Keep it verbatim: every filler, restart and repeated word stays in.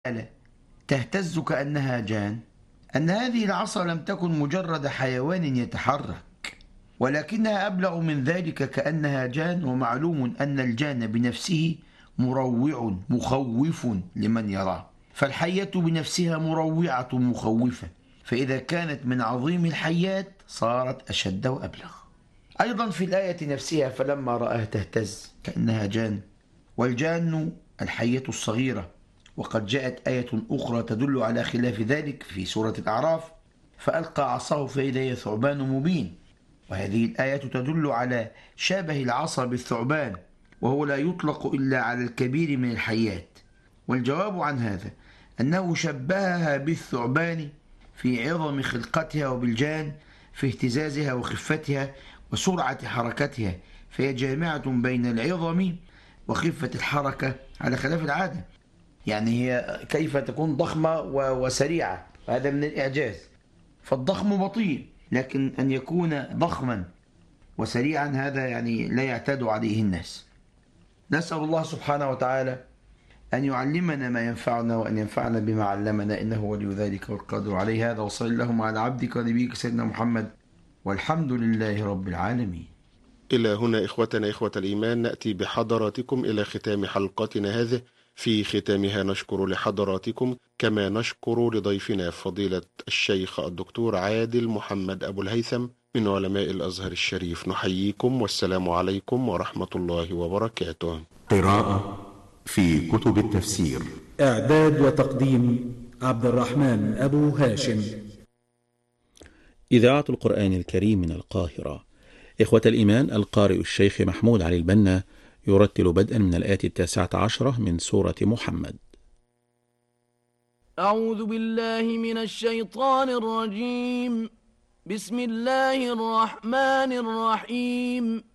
تهتز كأنها جان أن هذه العصا لم تكن مجرد حيوان يتحرك، ولكنها أبلغ من ذلك، كأنها جان، ومعلوم أن الجان بنفسه مروع مخوف لمن يراه، فالحية بنفسها مروعة مخوفة، فإذا كانت من عظيم الحيات صارت أشد وأبلغ. أيضا في الآية نفسها فلما رآها تهتز كأنها جان، والجان الحية الصغيرة، وقد جاءت آية أخرى تدل على خلاف ذلك في سورة الأعراف: فألقى عصاه فإذا هي ثعبان مبين، وهذه الآية تدل على شبه العصا بالثعبان، وهو لا يطلق إلا على الكبير من الحيات. والجواب عن هذا أنه شبهها بالثعبان في عظم خلقتها، وبالجان في اهتزازها وخفتها وسرعة حركتها، فهي جامعة بين العظم وخفة الحركة على خلاف العادة. يعني هي كيف تكون ضخمة وسريعة، هذا من الإعجاز. فالضخم بطيء، لكن أن يكون ضخما وسريعا هذا يعني لا يعتاد عليه الناس. نسأل الله سبحانه وتعالى أن يعلمنا ما ينفعنا، وأن ينفعنا بما علمنا، إنه ولي ذلك والقادر عليه. هذا وصلى اللهم على عبدك ونبيك سيدنا محمد، والحمد لله رب العالمين. إلى هنا إخوتنا إخوة الإيمان نأتي بحضراتكم إلى ختام حلقتنا هذه. في ختامها نشكر لحضراتكم، كما نشكر لضيفنا فضيلة الشيخ الدكتور عادل محمد أبو الهيثم من علماء الأزهر الشريف. نحييكم والسلام عليكم ورحمة الله وبركاته. قراءة في كتب التفسير، إعداد وتقديم عبد الرحمن أبو هاشم. إذاعة القرآن الكريم من القاهرة. إخوة الإيمان، القارئ الشيخ محمود علي البنا يرتل بدءا من الآية التاسعة عشرة من سورة محمد. أعوذ بالله من الشيطان الرجيم. بسم الله الرحمن الرحيم.